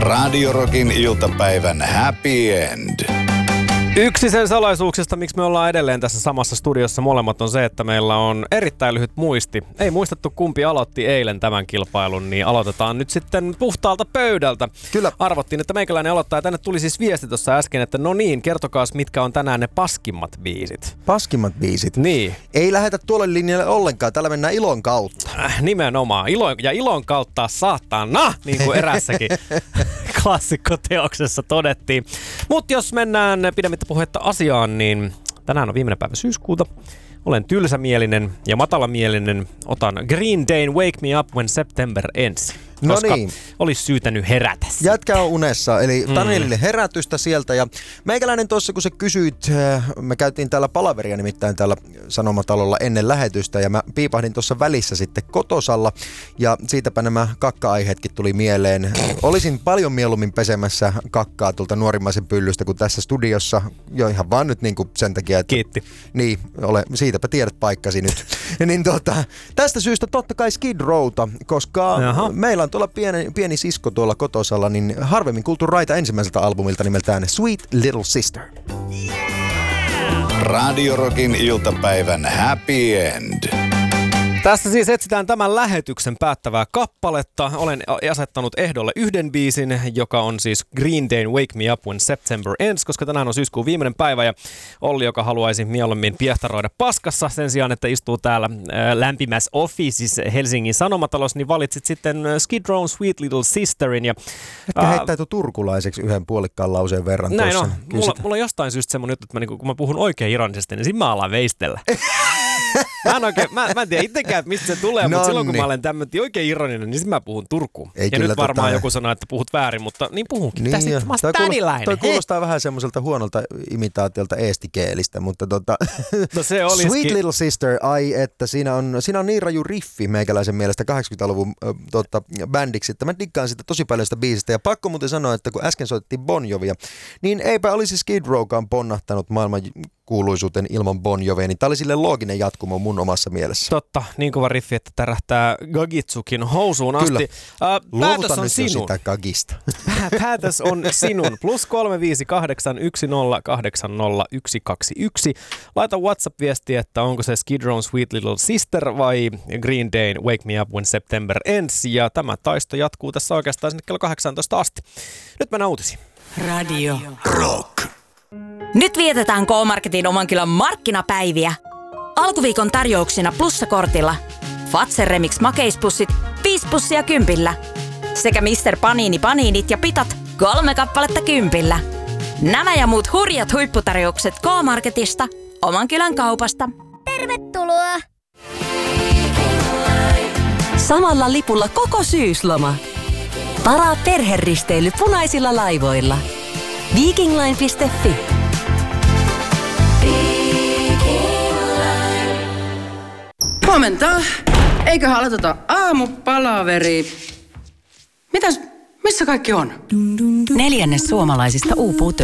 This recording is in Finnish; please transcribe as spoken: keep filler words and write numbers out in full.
Radio Rockin iltapäivän happy end. Yksi sen salaisuuksista, miksi me ollaan edelleen tässä samassa studiossa molemmat, on se, että meillä on erittäin lyhyt muisti. Ei muistettu, kumpi aloitti eilen tämän kilpailun, niin aloitetaan nyt sitten puhtaalta pöydältä. Kyllä. Arvottiin, että meikäläinen aloittaa, ja tänne tuli siis viesti tuossa äsken, että no niin, kertokaas, mitkä on tänään ne paskimmat biisit. Paskimmat biisit? Niin. Ei lähetä tuolle linjalle ollenkaan, täällä mennään ilon kautta. Äh, nimenomaan, ilon, ja ilon kautta saatana, niin kuin erässäkin klassikkoteoksessa todettiin. Mutta jos mennään pidemmittä puhetta asiaan, niin tänään on viimeinen päivä syyskuuta. Olen tylsämielinen ja matalamielinen. Otan Green Dayn Wake Me Up When September Ends. Koska niin. olisi syytänyt herätä. Jätkä on unessa, eli Mm. Danielille herätystä sieltä. Ja meikäläinen tuossa, kun sä kysyit, me käytiin täällä palaveria nimittäin täällä Sanomatalolla ennen lähetystä. Ja mä piipahdin tuossa välissä sitten kotosalla. Ja siitäpä nämä kakka-aiheetkin tuli mieleen. Olisin paljon mieluummin pesemässä kakkaa tuolta nuorimmaisen pyllystä kuin tässä studiossa. Jo ihan vaan nyt niin kuin sen takia, että... Kiitti. Niin, ole, siitäpä tiedät paikkasi nyt. niin tota, tästä syystä totta kai Skid Rowta, koska Jaha. meillä on tuolla pieni, pieni sisko tuolla kotosalla, niin harvemmin kuultu raita ensimmäiseltä albumilta nimeltään Sweet Little Sister. Radio Rockin iltapäivän happy end. Tässä siis etsitään tämän lähetyksen päättävää kappaletta. Olen asettanut ehdolle yhden biisin, joka on siis Green Dayn Wake Me Up When September Ends, koska tänään on syyskuun viimeinen päivä ja Olli, joka haluaisi mieluummin piehtaroida paskassa sen sijaan, että istuu täällä lämpimässä officeissa Helsingin Sanomatalossa, niin valitsit sitten Skid Row'n Sweet Little Sisterin. Ja, Etkä äh, heittäyty turkulaiseksi yhden puolikkaan lauseen verran näin tuossa. On. Mulla, mulla on jostain syystä semmoinen juttu, että mä, niin kun mä puhun oikein ironisesti, niin siinä mä alan veistellä. Mä en, oikein, mä, mä en tiedä itsekään, että mistä se tulee, no mutta silloin kun niin. mä olen tämmöinen oikein ironinen, niin sitten mä puhun Turkuun. Ei ja nyt varmaan tota... joku sanoo, että puhut väärin, mutta niin puhunkin. Niin tässä mä oon tädiläinen. Toi kuulostaa vähän semmoiselta huonolta imitaatiolta eestikeelistä, mutta tota... No se olisikin. Sweet Little Sister, ai että siinä on, siinä on niin raju riffi meikäläisen mielestä kahdeksankymmentäluvun äh, tota, bändiksi, että mä diggaan sitä tosi paljon sitä biisistä. Ja pakko muuten sanoa, että kun äsken soitettiin Bon Jovia, niin eipä olisi Skid Rowkaan ponnahtanut maailman kuuluisuuteen ilman Bon Jovia, niin tää oli sille looginen jatkumo mun omassa mielessä. Totta, niin kova riffi, että tärähtää Gagitsukin housuun asti. Kyllä. Uh, päätös on nyt sinun. Sitä Gagista. Päätös on sinun. Plus kolme viisi kahdeksan yksi nolla kahdeksan nolla yksi kaksi yksi. Laita WhatsApp-viesti, että onko se Skid Row'n Sweet Little Sister vai Green Dayn Wake Me Up When September Ends. Ja tämä taisto jatkuu tässä oikeastaan sinne kello kahdeksantoista asti. Nyt mennään uutisiin. Radio Rock. Nyt vietetään K-Marketin oman kylän markkinapäiviä. Alkuviikon tarjouksina plussakortilla Fazer Remix makeispussit viisi pussia kympillä. Sekä mister Panini paniinit ja pitat kolme kappaletta kympillä. Nämä ja muut hurjat huipputarjoukset K-Marketista, oman kylän kaupasta. Tervetuloa! Samalla lipulla koko syysloma. Varaa perheristeily punaisilla laivoilla. Vikingline piste fi. Huomenta. Eiköhän aloiteta aamupalaveri. Mitäs, missä kaikki on? Neljännes suomalaisista uupuu töissä.